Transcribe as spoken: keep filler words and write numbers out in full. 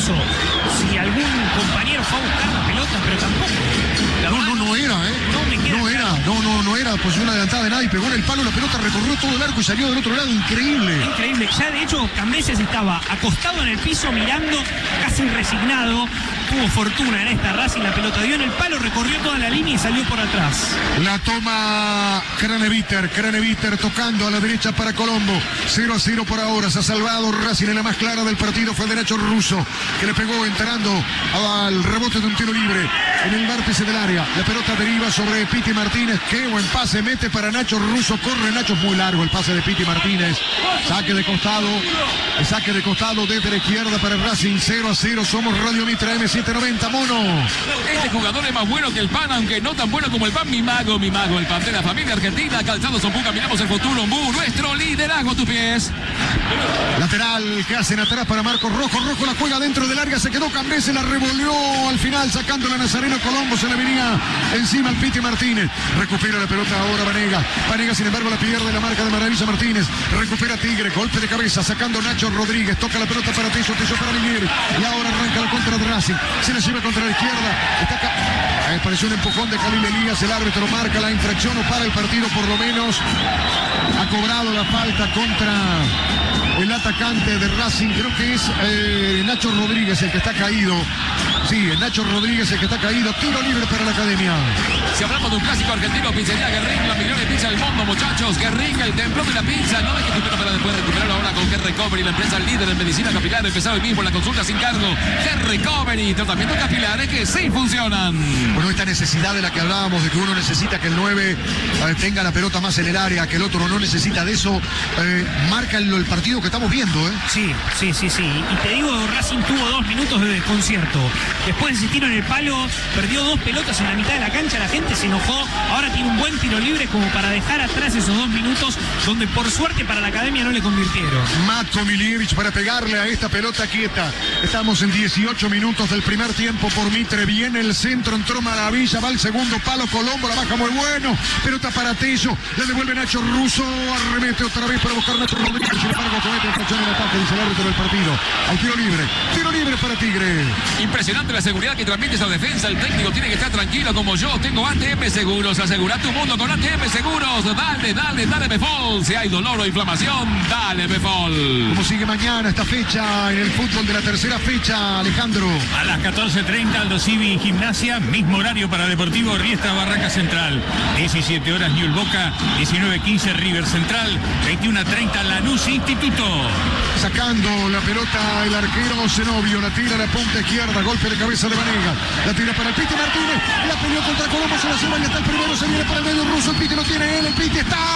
Russo si algún compañero fue a buscar la pelota, pero tampoco. La no, no, no era, ¿eh? No me queda No era, claro. no, no, no era posición adelantada de nadie. Pegó en el palo, la pelota recorrió todo el arco y salió del otro lado. Increíble. Increíble. Ya de hecho, Cambeses estaba acostado en el piso mirando, casi resignado. Tuvo fortuna en esta Racing, la pelota dio en el palo, recorrió toda la línea y salió por atrás. La toma Craneviter, Craneviter tocando a la derecha para Colombo. cero a cero por ahora, se ha salvado Racing en la más clara del partido. Fue el derecho Russo, que le pegó entrando al rebote de un tiro libre en el vértice del área. La pelota deriva sobre Piti Martínez. Qué buen pase mete para Nacho Russo. Corre Nacho, muy largo el pase de Piti Martínez. Saque de costado, saque de costado desde la izquierda para Racing. cero a cero, somos Radio Mitra M setecientos noventa, mono. Este jugador es más bueno que el Pan, aunque no tan bueno como el Pan. Mi mago, mi mago, el Pan de la familia argentina. Calzados Ombú, caminamos el futuro. Ombú, nuestro liderazgo a tus pies. Lateral que hacen atrás para Marcos Rojo. Rojo la juega dentro del área. Se quedó Cambeses, la revolvió al final sacando la Nazareno Colombo. Se le venía encima al Piti Martínez. Recupera la pelota ahora Vanega. Vanega sin embargo la pierde la marca de Maravilla Martínez. Recupera Tigre. Golpe de cabeza sacando Nacho Rodríguez. Toca la pelota para Teso. Teso para Miguel. Y ahora arranca la contra de Racing. Se la lleva contra la izquierda. Está acá. Eh, pareció un empujón de Khalil Elías. El árbitro marca la infracción o para el partido por lo menos. Ha cobrado la falta contra el atacante de Racing. Creo que es eh, Nacho Rodríguez el que está caído. Sí, Nacho Rodríguez el que está caído. Tiro libre para la academia. Si hablamos de un clásico argentino, pizzería Guerrín, la mejor pizza del mundo, muchachos. Guerrín, el templo de la pizza. No dejes tu pizza para después recuperarlo ahora con Hair Recovery, la empresa líder en medicina capilar. Empezado hoy mismo la consulta sin cargo. Hair Recovery, tratamientos capilares que sí funcionan. Bueno, esta necesidad de la que hablábamos, de que uno necesita que el nueve eh, tenga la pelota más en el área, que el otro no necesita de eso, eh, marca el, el partido que estamos viendo, ¿eh? Sí, sí, sí, sí. Y te digo, Racing tuvo dos minutos de desconcierto. Después de ese tiro en el palo, perdió dos pelotas en la mitad de la cancha, la gente se enojó. Ahora tiene un buen tiro libre como para dejar atrás esos dos minutos, donde por suerte para la academia no le convirtieron. Matko Milievich para pegarle a esta pelota quieta. Estamos en dieciocho minutos del primer tiempo por Mitre. Viene el centro, entró Maravilla, va el segundo palo, Colombo, la baja muy bueno. Pelota para Tello, le devuelve Nacho Russo, arremete otra vez para buscar Nacho Rodríguez. Sin embargo, comete infracción en ataque, dice el árbitro del partido. Hay tiro libre, tiro libre para Tigre. Impresionante la seguridad que transmite esa defensa. El técnico tiene que estar tranquilo como yo. Tengo A T M Seguros. Asegura tu mundo con A T M Seguros. Dale, dale, dale Befol. Si hay dolor o inflamación, dale Befol. ¿Cómo sigue mañana esta fecha en el fútbol de la tercera fecha, Alejandro? A las catorce treinta Aldo Civi Gimnasia, mismo horario para Deportivo Riestra Barraca Central. diecisiete horas Newell Boca, diecinueve quince River Central, veintiuno treinta Lanús Instituto. Sacando la pelota el arquero Zenobio, la tira a la punta izquierda, golpe de cabeza de Vanega, la tira para el Piti Martínez, la peleó contra Colombo, se la lleva y está el primero, se viene para el medio Russo, el Piti lo tiene él, el Piti está